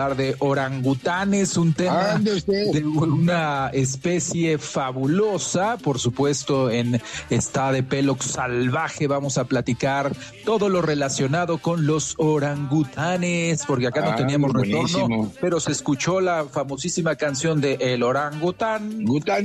de orangutanes, un tema de una especie fabulosa, por supuesto en Está de Pelox Salvaje vamos a platicar todo lo relacionado con los orangutanes, porque acá no teníamos retorno, pero se escuchó la famosísima canción de El Orangután.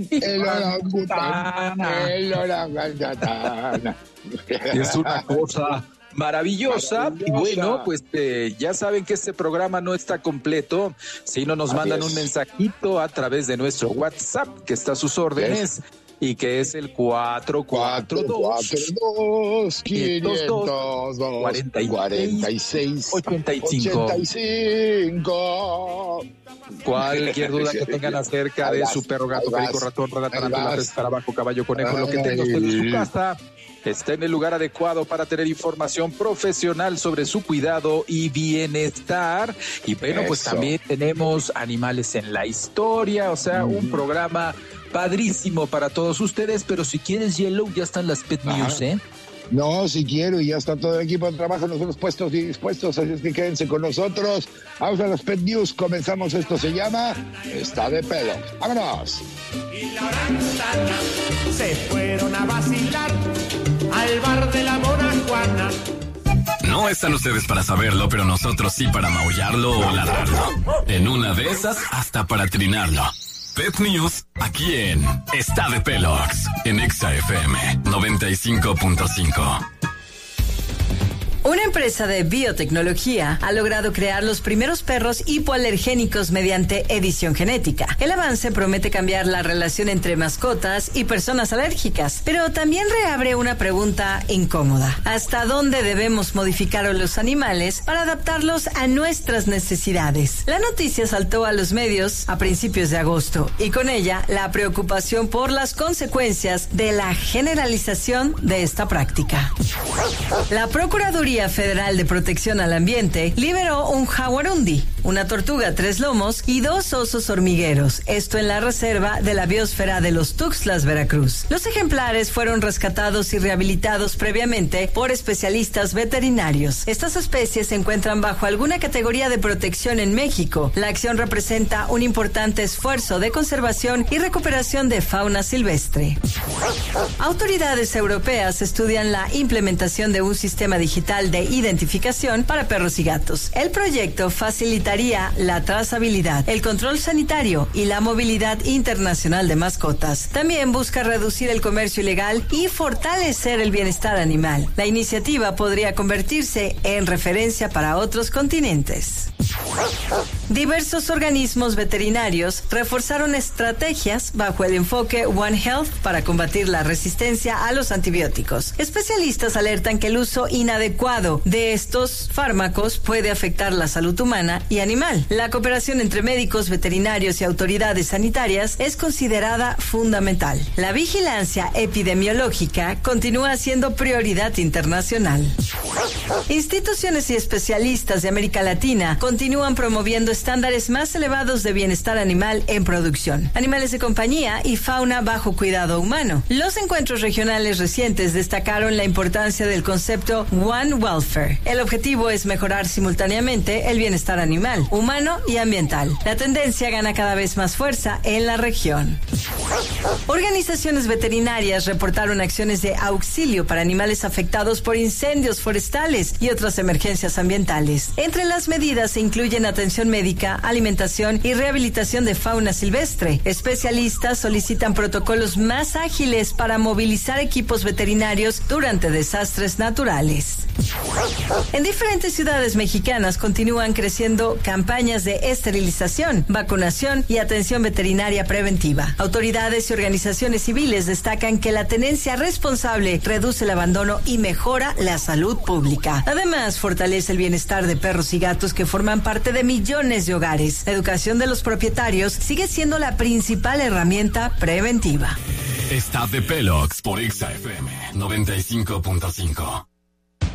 El orangután. Es una cosa maravillosa. Y bueno, pues ya saben que este programa no está completo si no nos mandan un mensajito a través de nuestro WhatsApp, que está a sus órdenes, y que es el 442 502 46 85. Cualquier duda que tengan acerca de su perro, gato, perico, ratón, rata, tarántula, escarabajo, caballo, conejo, lo que tenga usted en su casa, está en el lugar adecuado para tener información profesional sobre su cuidado y bienestar. Y bueno, pues también tenemos animales en la historia, o sea, un programa padrísimo para todos ustedes. Pero si quieres, Yellow, ya están las Pet News, ¿eh? No, si quiero, y ya está todo el equipo de trabajo, nosotros puestos y dispuestos, así es que quédense con nosotros. Vamos a las Pet News, comenzamos. Esto se llama Está de Pelo. ¡Vámonos! Y la orangutana se fueron a vacilar al bar de la Mona Juana. No están ustedes para saberlo, pero nosotros sí para maullarlo o ladrarlo. En una de esas, hasta para trinarlo. Pet News, aquí en Está de Pelox, en Exa FM 95.5. Una empresa de biotecnología ha logrado crear los primeros perros hipoalergénicos mediante edición genética. El avance promete cambiar la relación entre mascotas y personas alérgicas, pero también reabre una pregunta incómoda. ¿Hasta dónde debemos modificar a los animales para adaptarlos a nuestras necesidades? La noticia saltó a los medios a principios de agosto, y con ella la preocupación por las consecuencias de la generalización de esta práctica. La Procuraduría Federal de Protección al Ambiente liberó un jaguarundi, una tortuga 3 lomos y 2 osos hormigueros, esto en la reserva de la biosfera de los Tuxtlas, Veracruz. Los ejemplares fueron rescatados y rehabilitados previamente por especialistas veterinarios. Estas especies se encuentran bajo alguna categoría de protección en México. La acción representa un importante esfuerzo de conservación y recuperación de fauna silvestre. Autoridades europeas estudian la implementación de un sistema digital de identificación para perros y gatos. El proyecto facilitaría la trazabilidad, el control sanitario y la movilidad internacional de mascotas. También busca reducir el comercio ilegal y fortalecer el bienestar animal. La iniciativa podría convertirse en referencia para otros continentes. Diversos organismos veterinarios reforzaron estrategias bajo el enfoque One Health para combatir la resistencia a los antibióticos. Especialistas alertan que el uso inadecuado de estos fármacos puede afectar la salud humana y animal. La cooperación entre médicos, veterinarios y autoridades sanitarias es considerada fundamental. La vigilancia epidemiológica continúa siendo prioridad internacional. Instituciones y especialistas de América Latina continúan promoviendo estándares más elevados de bienestar animal en producción, animales de compañía y fauna bajo cuidado humano. Los encuentros regionales recientes destacaron la importancia del concepto One Welfare. El objetivo es mejorar simultáneamente el bienestar animal, humano y ambiental. La tendencia gana cada vez más fuerza en la región. Organizaciones veterinarias reportaron acciones de auxilio para animales afectados por incendios forestales y otras emergencias ambientales. Entre las medidas se incluyen atención médica, alimentación y rehabilitación de fauna silvestre. Especialistas solicitan protocolos más ágiles para movilizar equipos veterinarios durante desastres naturales. En diferentes ciudades mexicanas continúan creciendo campañas de esterilización, vacunación y atención veterinaria preventiva. Autoridades y organizaciones civiles destacan que la tenencia responsable reduce el abandono y mejora la salud pública. Además, fortalece el bienestar de perros y gatos que forman parte de millones de hogares. La educación de los propietarios sigue siendo la principal herramienta preventiva. Está de Pelox por Exa FM 95.5.